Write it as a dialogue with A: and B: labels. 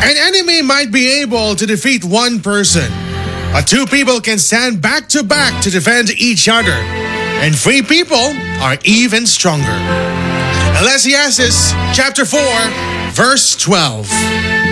A: An enemy might be able to defeat one person, but two people can stand back to back to defend each other. And three people are even stronger. Ecclesiastes chapter 4, verse 12.